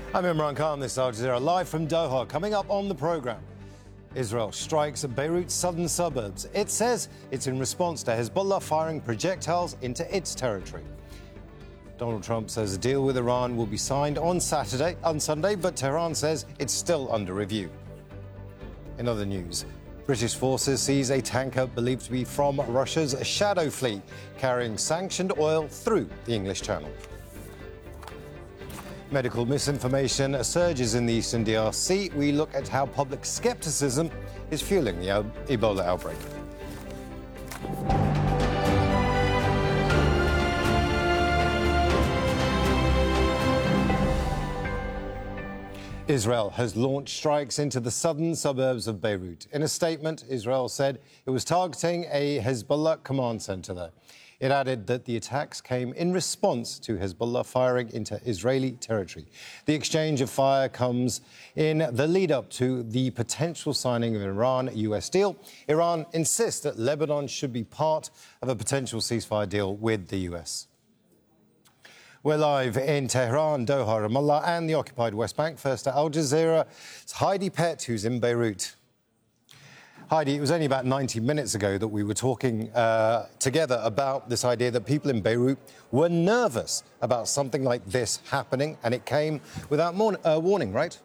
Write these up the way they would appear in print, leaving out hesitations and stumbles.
I'm Imran Khan, this is Al Jazeera, live from Doha. Coming up on the programme, Israel strikes Beirut's southern suburbs. It says it's in response to Hezbollah firing projectiles into its territory. Donald Trump says a deal with Iran will be signed on Sunday, but Tehran says it's still under review. In other news, British forces seize a tanker believed to be from Russia's Shadow Fleet, carrying sanctioned oil through the English Channel. Medical misinformation surges in the eastern DRC. We look at how public skepticism is fueling the Ebola outbreak. Israel has launched strikes into the southern suburbs of Beirut. In a statement, Israel said it was targeting a Hezbollah command center there. It added that the attacks came in response to Hezbollah firing into Israeli territory. The exchange of fire comes in the lead-up to the potential signing of an Iran-US deal. Iran insists that Lebanon should be part of a potential ceasefire deal with the US. We're live in Tehran, Doha, Ramallah and the occupied West Bank. First to Al Jazeera, it's Heidi Pett, who's in Beirut. Heidi, it was only about 90 minutes ago that we were talking together about this idea that people in Beirut were nervous about something like this happening, and it came without warning, right?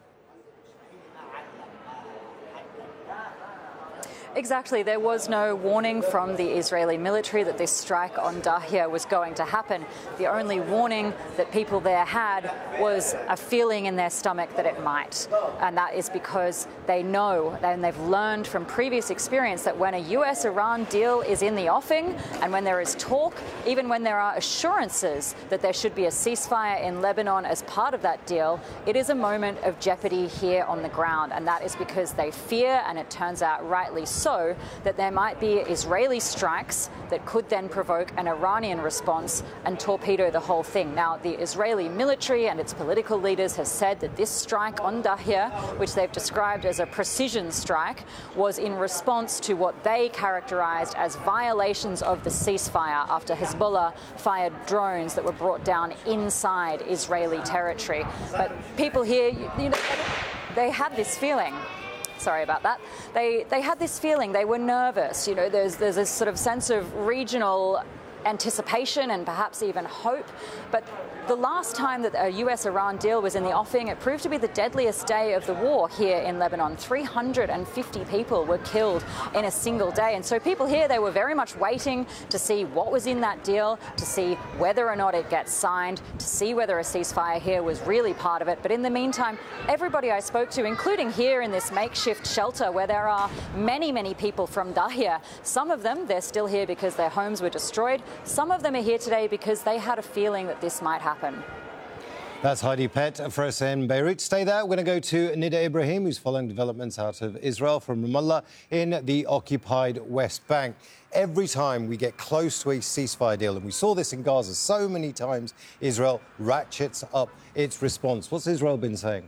Exactly. There was no warning from the Israeli military that this strike on Dahya was going to happen. The only warning that people there had was a feeling in their stomach that it might. And that is because they know and they've learned from previous experience that when a US-Iran deal is in the offing and when there is talk, even when there are assurances that there should be a ceasefire in Lebanon as part of that deal, it is a moment of jeopardy here on the ground. And that is because they fear, and it turns out rightly so, that there might be Israeli strikes that could then provoke an Iranian response and torpedo the whole thing. Now, the Israeli military and its political leaders have said that this strike on Dahya, which they've described as a precision strike, was in response to what they characterized as violations of the ceasefire after Hezbollah fired drones that were brought down inside Israeli territory. But people here, they had this feeling. Sorry about that. They had this feeling. They were nervous. There's this sort of sense of regional anticipation and perhaps even hope. But the last time that a US-Iran deal was in the offing, it proved to be the deadliest day of the war here in Lebanon. 350 people were killed in a single day. And so people here, they were very much waiting to see what was in that deal, to see whether or not it gets signed, to see whether a ceasefire here was really part of it. But in the meantime, everybody I spoke to, including here in this makeshift shelter where there are many, many people from Dahya, some of them, they're still here because their homes were destroyed. Some of them are here today because they had a feeling that this might happen. That's Heidi Pett for us in Beirut. Stay there. We're going to go to Nida Ibrahim, who's following developments out of Israel from Ramallah in the occupied West Bank. Every time we get close to a ceasefire deal, and we saw this in Gaza so many times, Israel ratchets up its response. What's Israel been saying?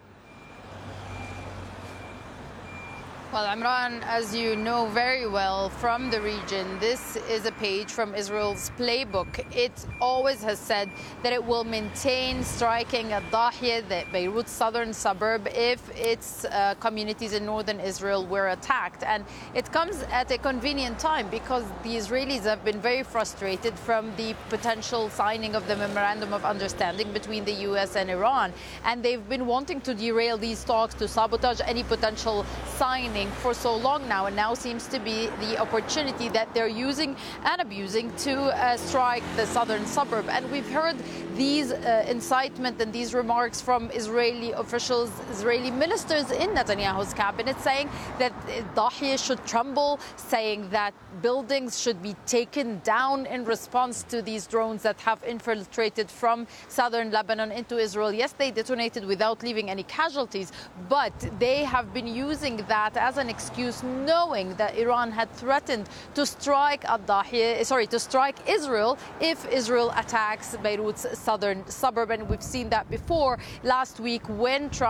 Well, Imran, as you know very well from the region, this is a page from Israel's playbook. It always has said that it will maintain striking at Dahya, the Beirut southern suburb, if its communities in northern Israel were attacked. And it comes at a convenient time because the Israelis have been very frustrated from the potential signing of the Memorandum of Understanding between the US and Iran. And they've been wanting to derail these talks, to sabotage any potential signing for so long now, and now seems to be the opportunity that they're using and abusing to strike the southern suburb. And we've heard these incitement and these remarks from Israeli officials, Israeli ministers in Netanyahu's cabinet, saying that Dahya should tremble, saying that buildings should be taken down in response to these drones that have infiltrated from southern Lebanon into Israel. Yes, they detonated without leaving any casualties, but they have been using that as an excuse, knowing that Iran had threatened to strike Israel if Israel attacks Beirut's southern suburb. And we've seen that before last week when Trump